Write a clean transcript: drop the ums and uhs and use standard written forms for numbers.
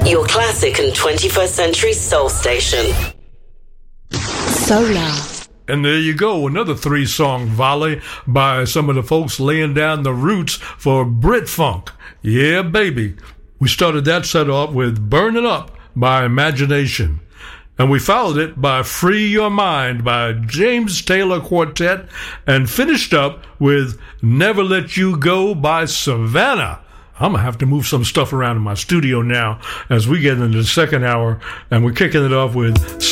Your classic and 21st century soul station. Solar. And there you go, another 3-song volley by some of the folks laying down the roots for Brit Funk. Yeah, baby. We started that set off with Burning Up by Imagination. And we followed it by Free Your Mind by James Taylor Quartet, and finished up with Never Let You Go by Savannah. I'm going to have to move some stuff around in my studio now as we get into the second hour, and we're kicking it off with